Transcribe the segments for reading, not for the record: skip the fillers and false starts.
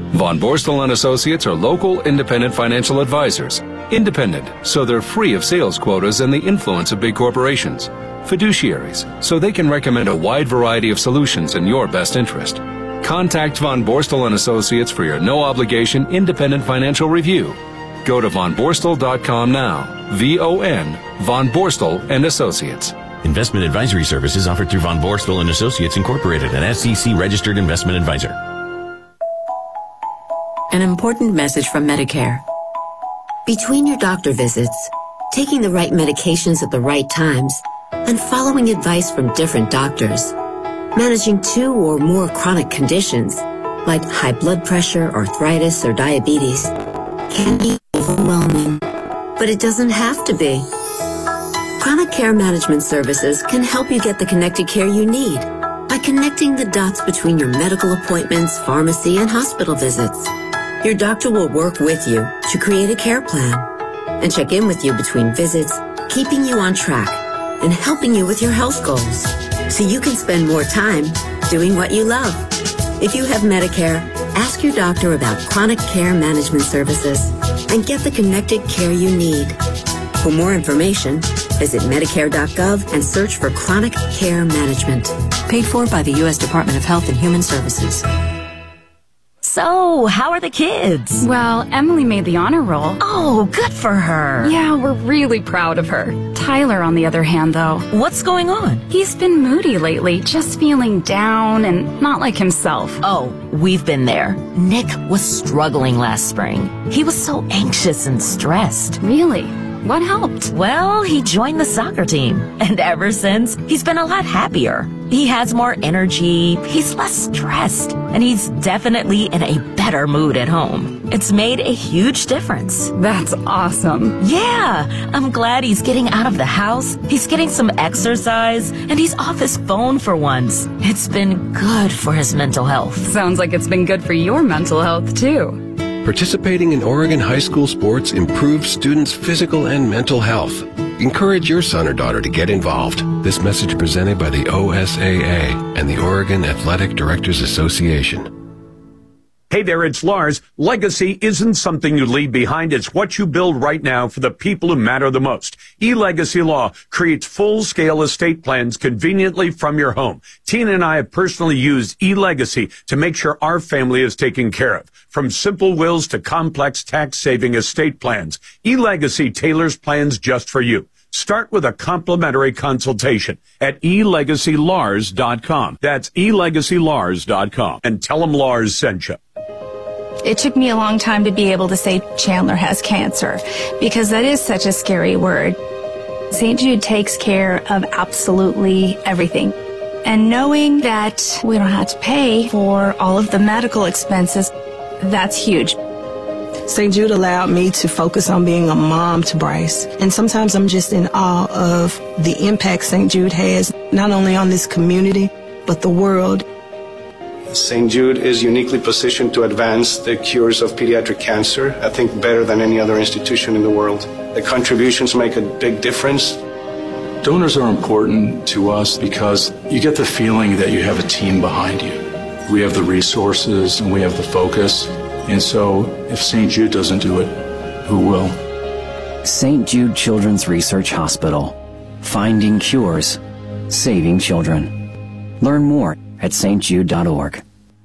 Von Borstel and Associates are local independent financial advisors. Independent, so they're free of sales quotas and the influence of big corporations. Fiduciaries, so they can recommend a wide variety of solutions in your best interest. Contact Von Borstel and Associates for your no-obligation independent financial review. Go to vonborstel.com now. V-O-N, Von Borstel and Associates. Investment advisory services offered through Von Borstel and Associates Incorporated, an SEC-registered investment advisor. An important message from Medicare. Between your doctor visits, taking the right medications at the right times, and following advice from different doctors, managing 2 or more chronic conditions, like high blood pressure, arthritis, or diabetes, can be overwhelming. But it doesn't have to be. Chronic Care Management Services can help you get the connected care you need by connecting the dots between your medical appointments, pharmacy, and hospital visits. Your doctor will work with you to create a care plan and check in with you between visits, keeping you on track and helping you with your health goals so you can spend more time doing what you love. If you have Medicare, ask your doctor about Chronic Care Management Services and get the connected care you need. For more information, visit Medicare.gov and search for Chronic Care Management. Paid for by the U.S. Department of Health and Human Services. So, how are the kids? Well, Emily made the honor roll. Oh, good for her. Yeah, we're really proud of her. Tyler, on the other hand, though. What's going on? He's been moody lately, just feeling down and not like himself. Oh, we've been there. Nick was struggling last spring. He was so anxious and stressed. Really? What helped? Well, he joined the soccer team, and ever since, he's been a lot happier. He has more energy, he's less stressed, and he's definitely in a better mood at home. It's made a huge difference. That's awesome. Yeah, I'm glad he's getting out of the house, he's getting some exercise, and he's off his phone for once. It's been good for his mental health. Sounds like it's been good for your mental health, too. Participating in Oregon high school sports improves students' physical and mental health. Encourage your son or daughter to get involved. This message presented by the OSAA and the Oregon Athletic Directors Association. Hey there, it's Lars. Legacy isn't something you leave behind. It's what you build right now for the people who matter the most. eLegacy Law creates full-scale estate plans conveniently from your home. Tina and I have personally used eLegacy to make sure our family is taken care of. From simple wills to complex tax-saving estate plans, eLegacy tailors plans just for you. Start with a complimentary consultation at elegacylars.com. That's elegacylars.com. And tell them Lars sent you. It took me a long time to be able to say Chandler has cancer because that is such a scary word. St. Jude takes care of absolutely everything. And knowing that we don't have to pay for all of the medical expenses, that's huge. St. Jude allowed me to focus on being a mom to Bryce. And sometimes I'm just in awe of the impact St. Jude has, not only on this community, but the world. St. Jude is uniquely positioned to advance the cures of pediatric cancer, I think better than any other institution in the world. The contributions make a big difference. Donors are important to us because you get the feeling that you have a team behind you. We have the resources and we have the focus. And so if St. Jude doesn't do it, who will? St. Jude Children's Research Hospital. Finding cures. Saving children. Learn more at stjude.org.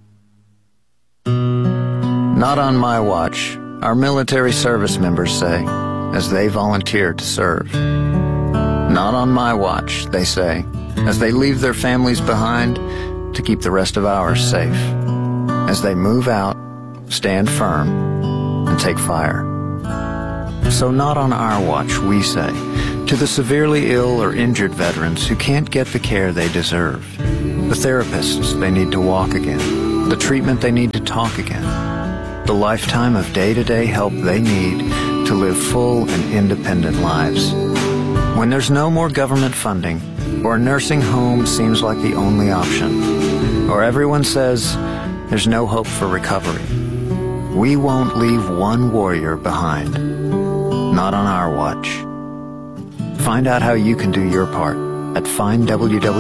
Not on my watch, our military service members say, as they volunteer to serve. Not on my watch, they say, as they leave their families behind to keep the rest of ours safe. As they move out, stand firm, and take fire. So not on our watch, we say, to the severely ill or injured veterans who can't get the care they deserve, the therapists they need to walk again, the treatment they need to talk again, the lifetime of day-to-day help they need to live full and independent lives. When there's no more government funding, or a nursing home seems like the only option, or everyone says there's no hope for recovery, we won't leave one warrior behind. Not on our watch. Find out how you can do your part at findwwp.org.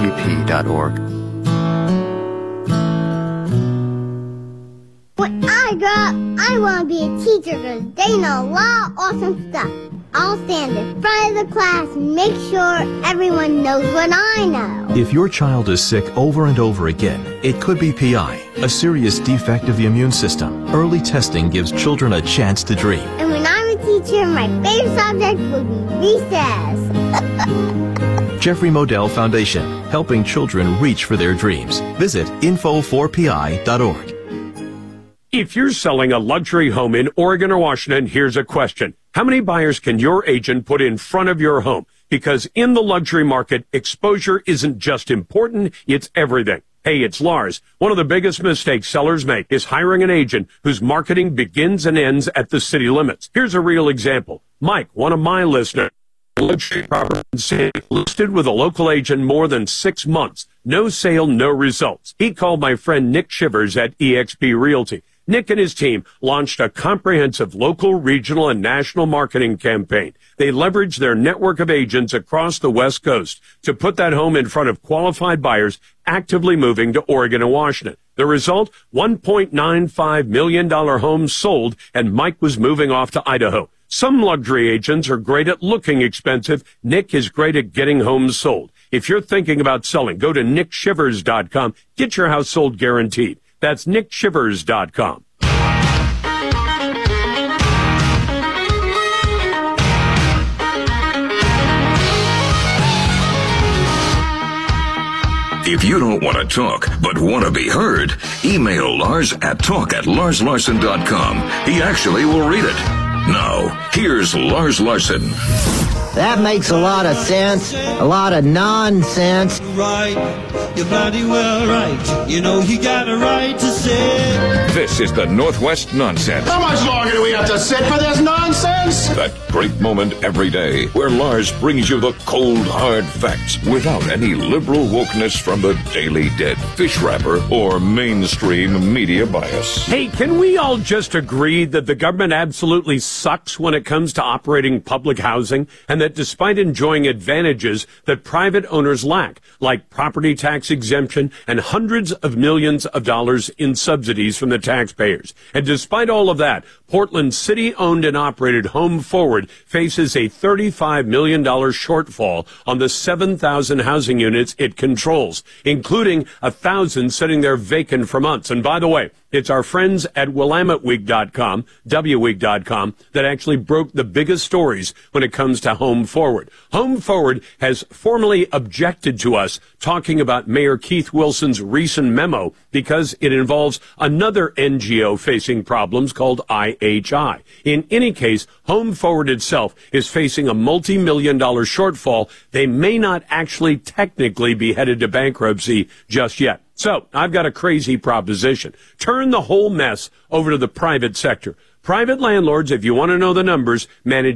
When I grow up, I want to be a teacher because they know a lot of awesome stuff. I'll stand in front of the class and make sure everyone knows what I know. If your child is sick over and over again, it could be PI, a serious defect of the immune system. Early testing gives children a chance to dream. And when I'm a teacher, my favorite subject will be recess. Jeffrey Modell Foundation, helping children reach for their dreams. Visit info4pi.org. If you're selling a luxury home in Oregon or Washington, here's a question. How many buyers can your agent put in front of your home? Because in the luxury market, exposure isn't just important, it's everything. Hey, it's Lars. One of the biggest mistakes sellers make is hiring an agent whose marketing begins and ends at the city limits. Here's a real example. Mike, one of my listeners, luxury property listed with a local agent more than 6 months. No sale, no results. He called my friend Nick Shivers at eXp Realty. Nick and his team launched a comprehensive local, regional, and national marketing campaign. They leveraged their network of agents across the West Coast to put that home in front of qualified buyers actively moving to Oregon and Washington. The result, $1.95 million home sold, and Mike was moving off to Idaho. Some luxury agents are great at looking expensive. Nick is great at getting homes sold. If you're thinking about selling, go to nickshivers.com. Get your house sold guaranteed. That's nickshivers.com. If you don't want to talk, but want to be heard, email Lars at talk@larslarson.com. He actually will read it. Now, here's Lars Larson. That makes a lot of sense, a lot of nonsense. Right, you're bloody well right. You know you got a right to say. This is the Northwest Nonsense. How much longer do we have to sit for this nonsense? That great moment every day where Lars brings you the cold, hard facts without any liberal wokeness from the Daily Dead, fish wrapper, or mainstream media bias. Hey, can we all just agree that the government absolutely sucks when it comes to operating public housing, and that despite enjoying advantages that private owners lack, like property tax exemption and hundreds of millions of dollars in subsidies from the taxpayers, and despite all of that, Portland's city-owned and operated Home Forward faces a $35 million shortfall on the 7,000 housing units it controls, including 1,000 sitting there vacant for months. And by the way, it's our friends at WillametteWeek.com, WWeek.com, that actually broke the biggest stories when it comes to Home Forward. Home Forward has formally objected to us talking about Mayor Keith Wilson's recent memo because it involves another NGO facing problems called IHI. In any case, Home Forward itself is facing a multi-million-dollar shortfall. They may not actually technically be headed to bankruptcy just yet. So, I've got a crazy proposition. Turn the whole mess over to the private sector. Private landlords, if you want to know the numbers, manage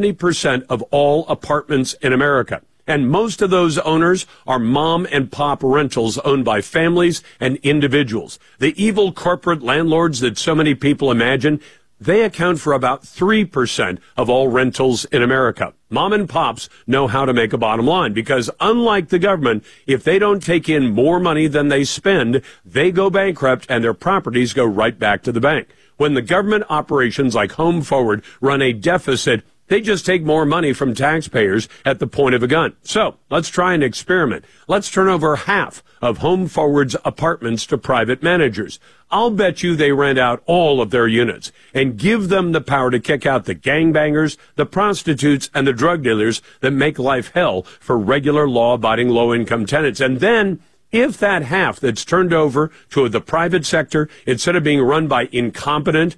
70% of all apartments in America. And most of those owners are mom and pop rentals owned by families and individuals. The evil corporate landlords that so many people imagine, they account for about 3% of all rentals in America. Mom and pops know how to make a bottom line because unlike the government, if they don't take in more money than they spend, they go bankrupt and their properties go right back to the bank. When the government operations like Home Forward run a deficit, they just take more money from taxpayers at the point of a gun. So let's try an experiment. Let's turn over half of Home Forward's apartments to private managers. I'll bet you they rent out all of their units and give them the power to kick out the gangbangers, the prostitutes, and the drug dealers that make life hell for regular law-abiding low-income tenants. And then, if that half that's turned over to the private sector, instead of being run by incompetent,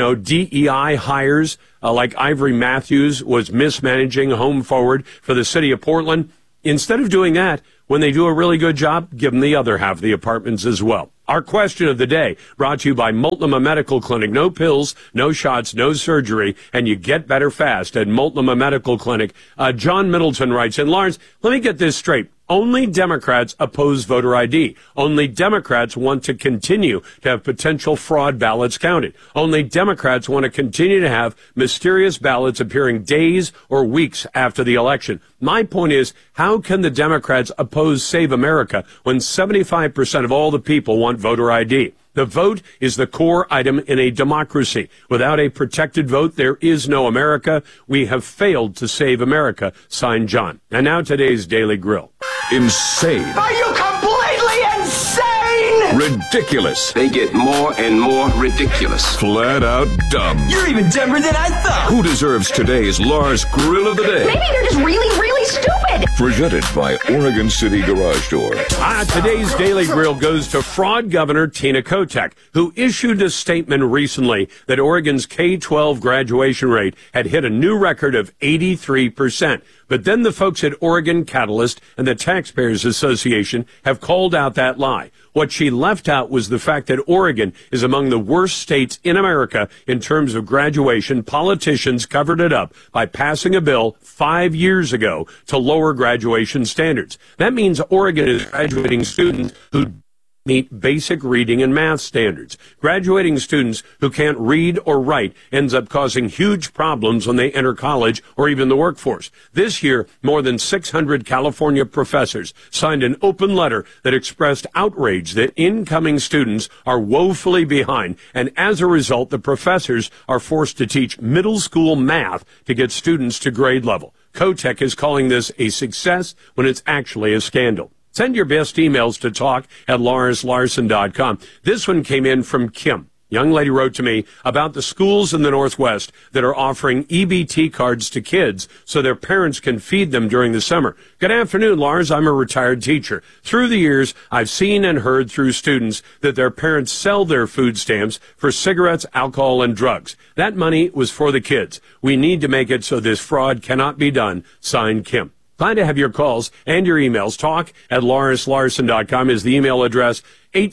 DEI hires like Ivory Matthews was mismanaging Home Forward for the city of Portland, instead of doing that, when they do a really good job, give them the other half of the apartments as well. Our question of the day, brought to you by Multnomah Medical Clinic. No pills, no shots, no surgery, and you get better fast at Multnomah Medical Clinic. John Middleton writes, and Lawrence, let me get this straight. Only Democrats oppose voter ID. Only Democrats want to continue to have potential fraud ballots counted. Only Democrats want to continue to have mysterious ballots appearing days or weeks after the election. My point is, how can the Democrats oppose Save America when 75% of all the people want voter ID? The vote is the core item in a democracy. Without a protected vote, there is no America. We have failed to save America, signed John. And now today's Daily Grill. Insane. Are you completely insane? Ridiculous. They get more and more ridiculous. Flat out dumb. You're even dumber than I thought. Who deserves today's Lars Grill of the Day? Maybe they're just really, really stupid. Presented by Oregon City Garage Door. Today's Daily Grill goes to fraud Governor Tina Kotek, who issued a statement recently that Oregon's K-12 graduation rate had hit a new record of 83%. But then the folks at Oregon Catalyst and the Taxpayers Association have called out that lie. What she left out was the fact that Oregon is among the worst states in America in terms of graduation. Politicians covered it up by passing a bill 5 years ago to lower graduation standards. That means Oregon is graduating students who meet basic reading and math standards. Graduating students who can't read or write ends up causing huge problems when they enter college or even the workforce. This year, more than 600 California professors signed an open letter that expressed outrage that incoming students are woefully behind, and as a result, the professors are forced to teach middle school math to get students to grade level. Kotek is calling this a success when it's actually a scandal. Send your best emails to talk@LarsLarson.com. This one came in from Kim. Young lady wrote to me about the schools in the Northwest that are offering EBT cards to kids so their parents can feed them during the summer. Good afternoon, Lars. I'm a retired teacher. Through the years, I've seen and heard through students that their parents sell their food stamps for cigarettes, alcohol, and drugs. That money was for the kids. We need to make it so this fraud cannot be done. Signed, Kim. Glad to have your calls and your emails. Talk@LarsLarson.com is the email address.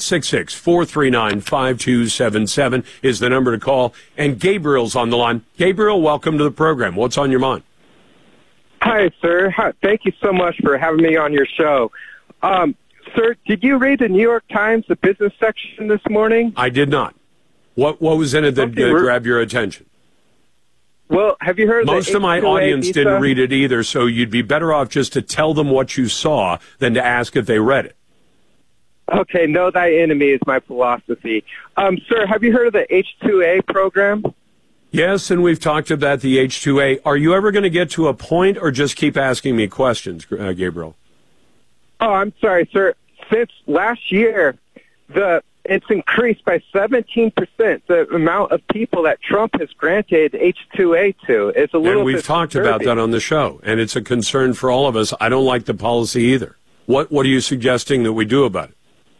866-439-5277 is the number to call. And Gabriel's on the line. Gabriel, welcome to the program. What's on your mind? Hi, sir. Thank you so much for having me on your show. Sir, did you read the New York Times, the business section this morning? I did not. What was in it that grabbed your attention? Well, have you heard most of my audience didn't read it either, so you'd be better off just to tell them what you saw than to ask if they read it. Okay, know thy enemy is my philosophy. Sir, have you heard of the H-2A program? Yes, and we've talked about the H-2A. Are you ever going to get to a point or just keep asking me questions, Gabriel? Oh, I'm sorry, sir. Since last year, it's increased by 17%, the amount of people that Trump has granted H-2A to. It's a little and we've talked about that on the show, and it's a concern for all of us. I don't like the policy either. What are you suggesting that we do about it?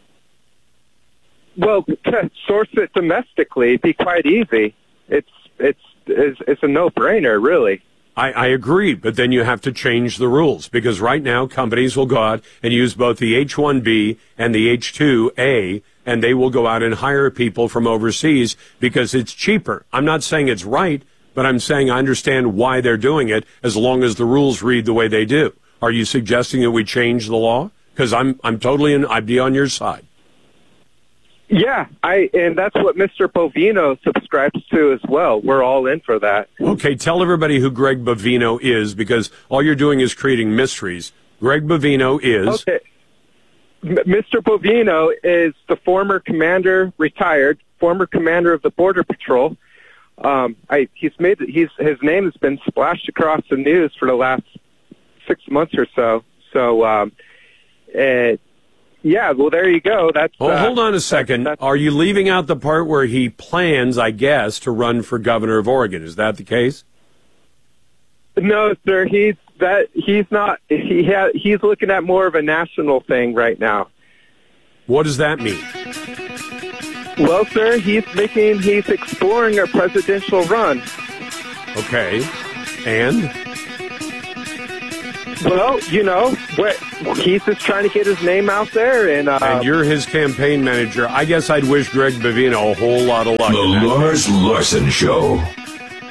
Well, to source it domestically be quite easy. It's a no-brainer, really. I agree, but then you have to change the rules, because right now companies will go out and use both the H-1B and the H-2A, and they will go out and hire people from overseas because it's cheaper. I'm not saying it's right, but I'm saying I understand why they're doing it as long as the rules read the way they do. Are you suggesting that we change the law? Because I'd be on your side. Yeah, and that's what Mr. Bovino subscribes to as well. We're all in for that. Okay, tell everybody who Greg Bovino is, because all you're doing is creating mysteries. Greg Bovino is... Okay. Mr. Bovino is the former commander, retired, former commander of the Border Patrol. His name has been splashed across the news for the last 6 months or so. So, yeah, well, there you go. Hold on a second. Are you leaving out the part where he plans, I guess, to run for governor of Oregon? Is that the case? No, sir. He's not. He's looking at more of a national thing right now. What does that mean? Well, sir, he's exploring a presidential run. Okay, and? Well, he's just trying to get his name out there, and you're his campaign manager. I guess I'd wish Greg Bovino a whole lot of luck. The Lars Larson Show.